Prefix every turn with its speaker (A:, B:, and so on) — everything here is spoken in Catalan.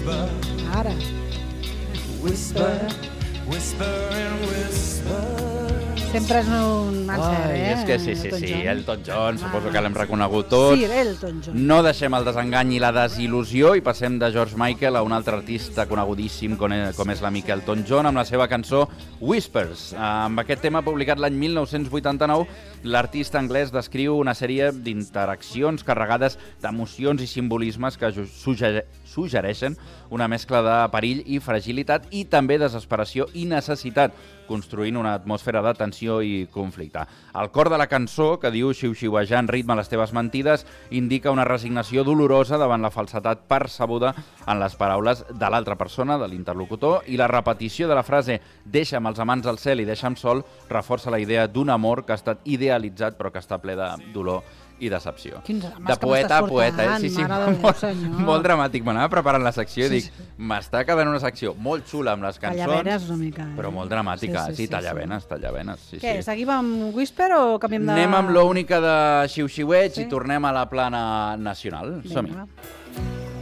A: Ara.
B: Whisper, whisper and whisper.
A: Sempre és un encert,
C: És que sí, Elton John, suposo que l'hem reconegut tots.
A: Sí, Elton John.
C: No deixem el desengany i la desil·lusió i passem de George Michael a un altre artista conegudíssim com és l'amic Elton John amb la seva cançó Whispers. Amb aquest tema publicat l'any 1989, l'artista anglès descriu una sèrie d'interaccions carregades d'emocions i simbolismes que suggereixen una mescla de perill i fragilitat i també desesperació i necessitat, construint una atmosfera de tensió i conflicte. El cor de la cançó, que diu xiu-xiuejar en ritme les teves mentides, indica una resignació dolorosa davant la falsedat percebuda en les paraules de l'altra persona, de l'interlocutor, i la repetició de la frase «deixa'm els amants al cel i deixa'm sol» reforça la idea d'un amor que ha estat idealitzat però que està ple de dolor i decepció.
A: De poeta a poeta,
C: Sí, molt dramàtic. M'anava preparant la secció i dic, m'està quedant una secció molt xula amb les cançons,
A: tallavenes una mica,
C: però molt dramàtica. Sí, tallavenes.
A: Què, seguim amb Whisper o canviem de...
C: Anem amb l'única de xiu-xiueig i tornem a la plana nacional. Som-hi.